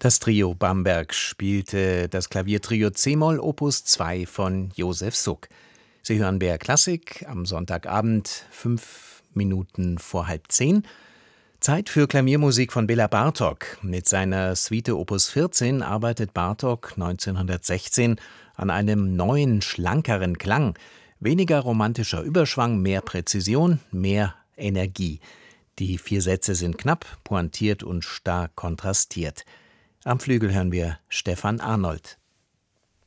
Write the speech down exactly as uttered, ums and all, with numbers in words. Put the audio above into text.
Das Trio Bamberg spielte das Klaviertrio c-Moll Opus zwei von Josef Suk. Sie hören B R Klassik am Sonntagabend, fünf Minuten vor halb zehn. Zeit für Klaviermusik von Bela Bartok. Mit seiner Suite Opus vierzehn arbeitet Bartok neunzehnhundertsechzehn an einem neuen, schlankeren Klang. Weniger romantischer Überschwang, mehr Präzision, mehr Energie. Die vier Sätze sind knapp, pointiert und stark kontrastiert. Am Flügel hören wir Stefan Arnold.